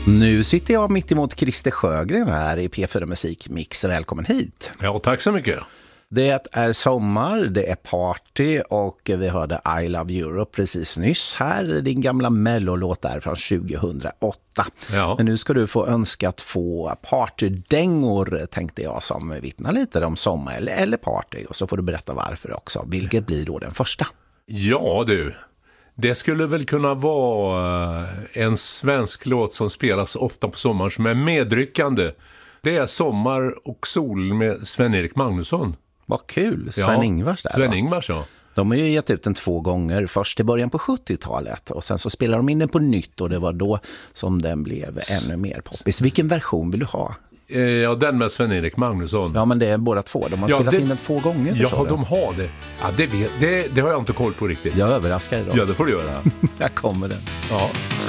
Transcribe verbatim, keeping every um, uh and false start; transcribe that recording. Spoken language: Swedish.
Nu sitter jag mitt emot Christer Sjögren här i P fyra Musikmix. Välkommen hit. Ja, tack så mycket. Det är sommar, det är party och vi hörde I Love Europe precis nyss här. Din gamla mellolåt där från tjugohundraåtta. Ja. Men nu ska du få önska två partydängor, tänkte jag, som vittnar lite om sommar eller, eller party. Och så får du berätta varför också. Vilket blir då den första? Ja du, det skulle väl kunna vara en svensk låt som spelas ofta på sommaren som är medryckande. Det är Sommar och sol med Sven-Erik Magnusson. Vad kul, Sven-Ingvars där. Sven-Ingvars, ja. De har ju gett ut den två gånger, först i början på sjuttiotalet och sen så spelar de in den på nytt och det var då som den blev ännu mer poppis. Vilken version vill du ha? Ja, den med Sven-Erik Magnusson. Ja, men det är båda två. De har ja, spelat det... in den två gånger. Ja, de har det. Ja, det, vet... det, det har jag inte koll på riktigt. Jag överraskar idag. Ja, det får du göra. Jag kommer den. Ja.